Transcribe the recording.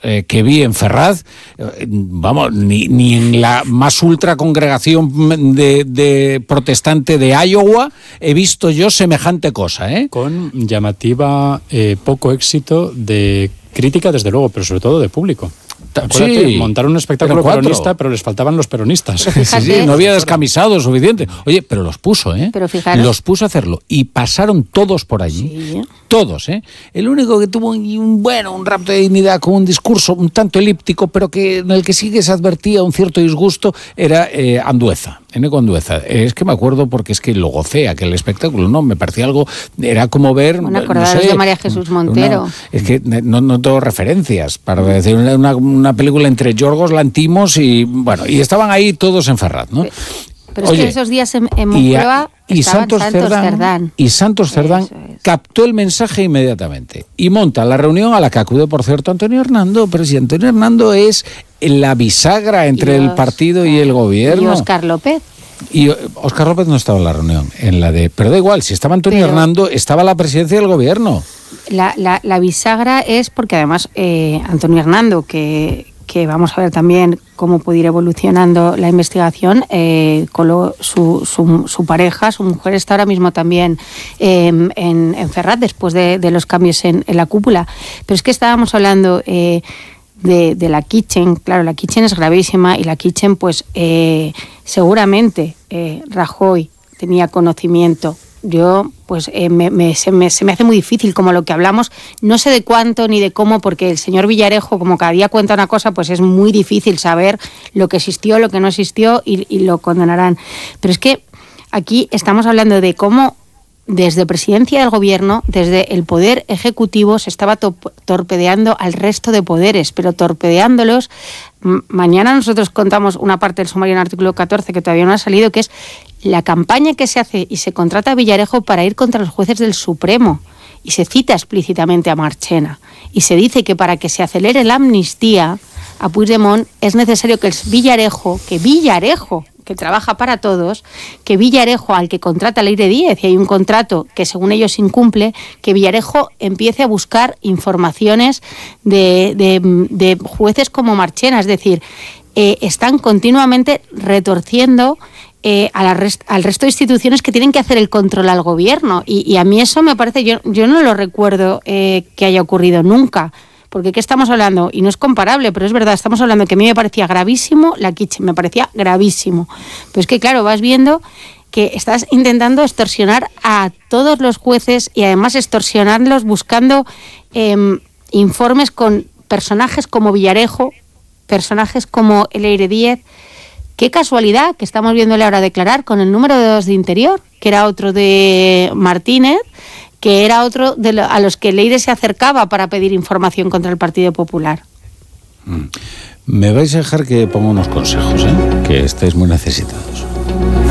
que vi en Ferraz, vamos, ni en la más ultra congregación de protestante de Iowa he visto yo semejante cosa, ¿eh? Con llamativa poco éxito de crítica, desde luego, pero sobre todo de público. Acuérdate, Sí, montaron un espectáculo peronista, pero les faltaban los peronistas. Sí, no había descamisado suficiente. Oye, pero los puso, ¿eh? Pero fijaros, los puso a hacerlo. Y pasaron todos por allí. Sí. Todos, ¿eh? El único que tuvo un rapto de dignidad con un discurso un tanto elíptico, pero que en el que sí que se advertía un cierto disgusto, era Andueza. Eneco Andueza. Es que me acuerdo porque es que lo gocé aquel espectáculo, ¿no? Me parecía algo, era como ver... Bueno, acordaros de María Jesús Montero. Es que no tengo referencias para decir una película entre Yorgos Lantimos y, bueno, y estaban ahí todos en Ferraz, ¿no? Pero es que esos días en Moncloa estaban Santos Cerdán. Y Santos Cerdán captó el mensaje inmediatamente y monta la reunión a la que acude, por cierto, Antonio Hernando. Pero si Antonio Hernando es la bisagra entre el partido y el gobierno. Y Óscar López. Y Óscar López no estaba en la reunión, pero da igual, si estaba Antonio Hernando, estaba la presidencia del gobierno. La bisagra es porque además Antonio Hernando, que vamos a ver también cómo puede ir evolucionando la investigación, su pareja, su mujer, está ahora mismo también en Ferraz después de los cambios en la cúpula. Pero es que estábamos hablando de la Kitchen. Claro, la Kitchen es gravísima y la Kitchen, pues seguramente Rajoy tenía conocimiento. Yo, pues, se me hace muy difícil, como lo que hablamos, no sé de cuánto ni de cómo, porque el señor Villarejo, como cada día cuenta una cosa, pues es muy difícil saber lo que existió, lo que no existió y lo condenarán. Pero es que aquí estamos hablando de cómo desde presidencia del gobierno, desde el poder ejecutivo, se estaba torpedeando al resto de poderes, pero torpedeándolos. Mañana nosotros contamos una parte del sumario en el artículo 14 que todavía no ha salido, que es la campaña que se hace y se contrata a Villarejo para ir contra los jueces del Supremo. Y se cita explícitamente a Marchena. Y se dice que para que se acelere la amnistía a Puigdemont es necesario que Villarejo, que trabaja para todos, que Villarejo, al que contrata Leire Díez, y hay un contrato que según ellos incumple, que Villarejo empiece a buscar informaciones de jueces como Marchena. Es decir, están continuamente retorciendo al resto de instituciones que tienen que hacer el control al gobierno. Y a mí eso me parece, yo no lo recuerdo que haya ocurrido nunca. Porque ¿qué estamos hablando? Y no es comparable, pero es verdad, estamos hablando que a mí me parecía gravísimo la Kitchen, me parecía gravísimo. Pero es que, claro, vas viendo que estás intentando extorsionar a todos los jueces y además extorsionarlos buscando informes con personajes como Villarejo, personajes como Leire Díez. Qué casualidad que estamos viéndole ahora declarar con el número 2 de Interior, que era otro de Martínez, que era otro a los que Leire se acercaba para pedir información contra el Partido Popular. Me vais a dejar que ponga unos consejos, que estáis muy necesitados.